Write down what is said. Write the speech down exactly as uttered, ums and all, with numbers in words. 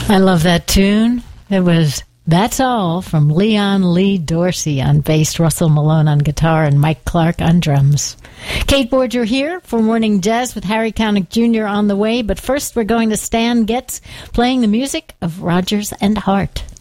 I love that tune. It was That's All from Leon Lee Dorsey on bass, Russell Malone on guitar, and Mike Clark on drums. Kate Borger here for Morning Jazz with Harry Connick Junior on the way, but first we're going to Stan Getz playing the music of Rodgers and Hart.